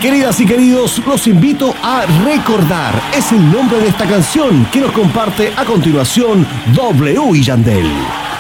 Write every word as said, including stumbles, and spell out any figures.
Queridas y queridos, los invito a recordar. Es el nombre de esta canción que nos comparte a continuación W y Yandel.